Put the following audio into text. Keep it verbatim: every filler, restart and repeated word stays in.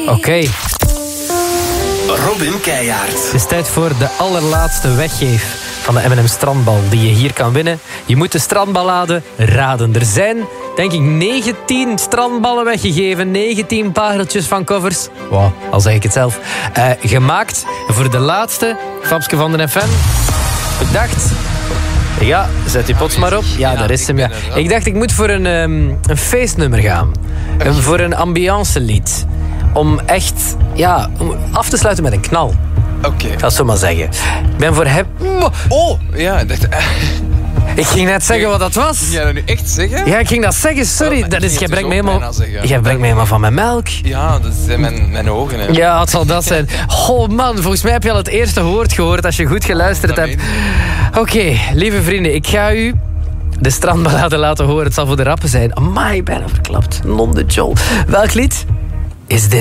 Oké. Okay. Robin Keijaard. Het is tijd voor de allerlaatste weggeef van de M en M strandbal die je hier kan winnen. Je moet de strandballade raden. Er zijn, denk ik, negentien strandballen weggegeven. negentien pareltjes van covers. Wow, al zeg ik het zelf. Uh, gemaakt voor de laatste. Fabske van den F M. Bedacht. Ja, zet die pots maar op. Ja, daar is hem. Ja. Ik dacht, ik moet voor een, um, een feestnummer gaan. Um, voor een ambiance lied. Om echt, ja, om af te sluiten met een knal. Oké. Okay. Ik ga het zo maar zeggen. Ik ben voor hem... Oh, ja. Dat... Ik ging net zeggen wat dat was. Ging jij dat nu echt zeggen? Ja, ik ging dat zeggen, sorry. Oh, dat is, jij brengt me helemaal, zeggen. jij brengt me helemaal van mijn melk. Ja, dat zijn mijn, mijn ogen. Hè. Ja, het zal dat zijn. Oh man, volgens mij heb je al het eerste woord gehoord als je goed geluisterd dat hebt. Oké, okay, lieve vrienden, ik ga u de strandballade laten horen. Het zal voor de rappen zijn. Amai, bijna verklapt. Non de Jol. Welk lied is dit?